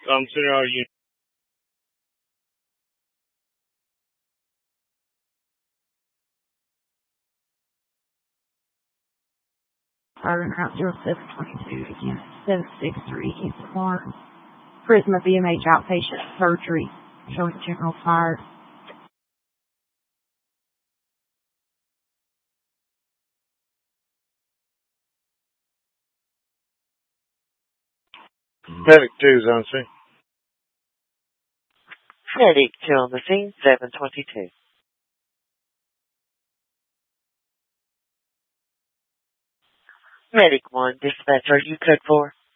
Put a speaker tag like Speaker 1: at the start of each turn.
Speaker 1: Center you.
Speaker 2: Siren Route 0722 again, 763 East Farm. Prisma BMH outpatient surgery, showing general fire.
Speaker 1: Medic 2 is on scene.
Speaker 3: Medic 2 on the scene, 722. Medic 1, dispatch, are you code 4?